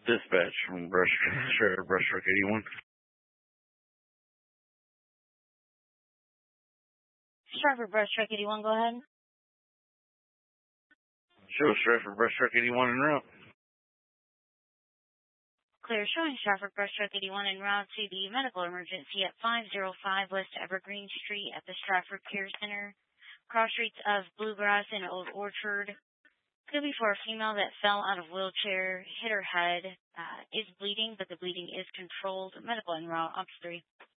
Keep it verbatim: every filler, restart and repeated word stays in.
Dispatch from Brush Sheriff Brush Truck eighty-one. Sheriff Brush Truck eighty-one, go ahead. Show Sheriff Brush Truck eighty-one en route. Clear, showing Sheriff Brush Truck eighty-one en route to the medical emergency at five oh five West Evergreen Street at the Stratford Care Center, cross streets of Bluegrass and Old Orchard. Could be for a female that fell out of wheelchair, hit her head, uh, is bleeding, but the bleeding is controlled. Medical en route, Ops three.